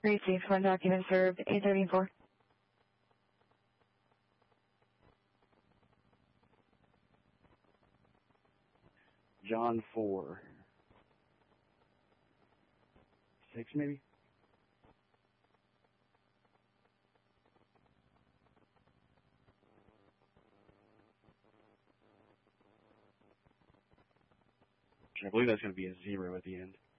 Received. One document served. 834. John 4. 6 maybe? I believe that's going to be a 0 at the end.